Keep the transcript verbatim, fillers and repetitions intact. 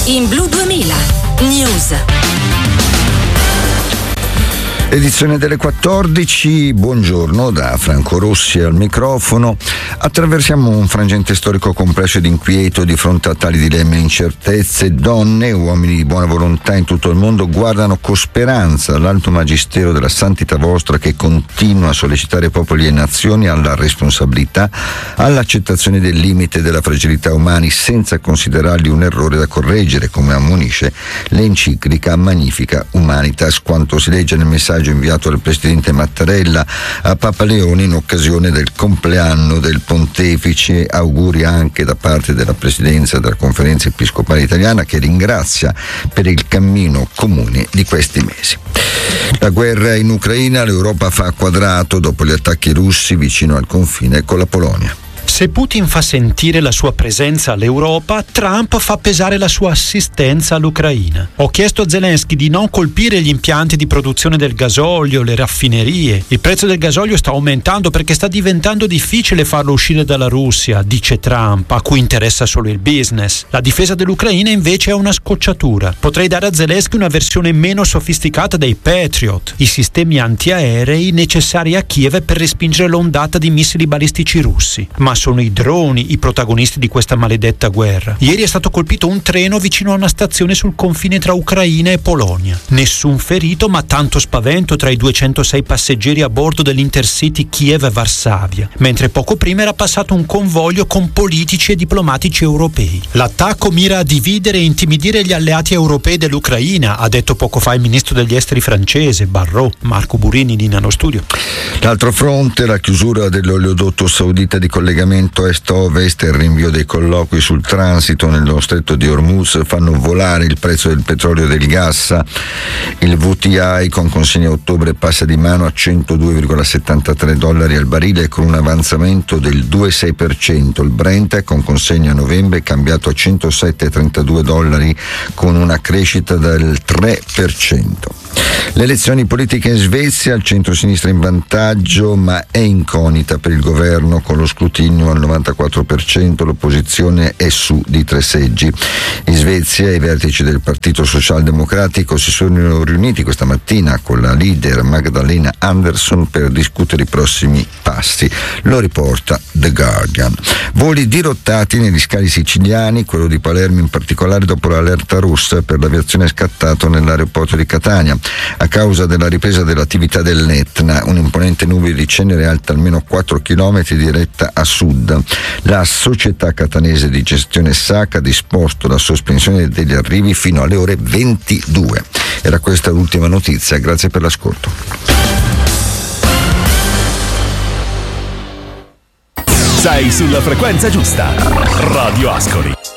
in Blu duemila News. Edizione delle quattordici, buongiorno da Franco Rossi al microfono. Attraversiamo un frangente storico complesso ed inquieto di fronte a tali dilemmi e incertezze. Donne e uomini di buona volontà in tutto il mondo guardano con speranza all'alto magistero della santità vostra, che continua a sollecitare popoli e nazioni alla responsabilità, all'accettazione del limite della fragilità umani senza considerarli un errore da correggere, come ammonisce l'enciclica Magnificat Humanitas, quanto si legge nel messaggio inviato dal presidente Mattarella a Papa Leone in occasione del compleanno del pontefice. Auguri anche da parte della presidenza della Conferenza Episcopale Italiana, che ringrazia per il cammino comune di questi mesi. La guerra in Ucraina, l'Europa fa quadrato dopo gli attacchi russi vicino al confine con la Polonia. Se Putin fa sentire la sua presenza all'Europa, Trump fa pesare la sua assistenza all'Ucraina. Ho chiesto a Zelensky di non colpire gli impianti di produzione del gasolio, le raffinerie. Il prezzo del gasolio sta aumentando perché sta diventando difficile farlo uscire dalla Russia, dice Trump, a cui interessa solo il business. La difesa dell'Ucraina invece è una scocciatura. Potrei dare a Zelensky una versione meno sofisticata dei Patriot, i sistemi antiaerei necessari a Kiev per respingere l'ondata di missili balistici russi. Ma sono i droni i protagonisti di questa maledetta guerra. Ieri è stato colpito un treno vicino a una stazione sul confine tra Ucraina e Polonia. Nessun ferito, ma tanto spavento tra i duecentosei passeggeri a bordo dell'Intercity Kiev-Varsavia, mentre poco prima era passato un convoglio con politici e diplomatici europei. L'attacco mira a dividere e intimidire gli alleati europei dell'Ucraina, ha detto poco fa il ministro degli esteri francese Barrot. Marco Burini di Nano Studio. L'altro fronte, la chiusura dell'oleodotto saudita di collegamento est-ovest e il rinvio dei colloqui sul transito nello stretto di Hormuz fanno volare il prezzo del petrolio e del gas. Il W T I con consegna a ottobre passa di mano a centodue virgola settantatré dollari al barile, con un avanzamento del due virgola sei per cento. Il Brent con consegna a novembre è cambiato a centosette virgola trentadue dollari, con una crescita del tre per cento. Le elezioni politiche in Svezia, il centro-sinistra in vantaggio, ma è incognita per il governo con lo scrutinio al novantaquattro per cento, l'opposizione è su di tre seggi. In Svezia i vertici del Partito Socialdemocratico si sono riuniti questa mattina con la leader Magdalena Andersson per discutere i prossimi passi. Lo riporta The Guardian. Voli dirottati negli scali siciliani, quello di Palermo in particolare, dopo l'allerta rossa per l'aviazione scattato nell'aeroporto di Catania. A causa della ripresa dell'attività dell'Etna, un'imponente nube di cenere alta almeno quattro chilometri diretta a sud. La società catanese di gestione S A C ha disposto la sospensione degli arrivi fino alle ore ventidue. Era questa l'ultima notizia, grazie per l'ascolto. Sei sulla frequenza giusta. Radio Ascoli.